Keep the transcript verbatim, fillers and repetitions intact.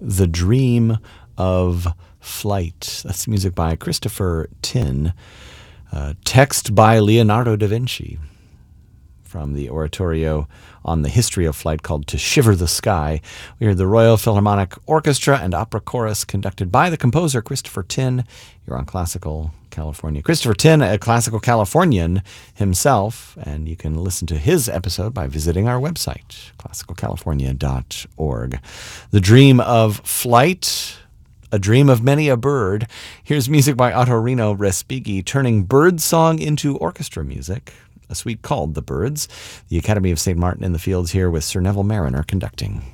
The Dream of Flight. That's music by Christopher Tin. Uh, text by Leonardo da Vinci from the oratorio on the history of flight called To Shiver the Sky. We heard the Royal Philharmonic Orchestra and Opera Chorus conducted by the composer Christopher Tin. You're on Classical California. Christopher Tin, a classical Californian himself, and you can listen to his episode by visiting our website, classical california dot org. The Dream of Flight, a dream of many a bird. Here's music by Ottorino Respighi, turning bird song into orchestra music, a suite called The Birds. The Academy of Saint Martin in the Fields here with Sir Neville Mariner conducting.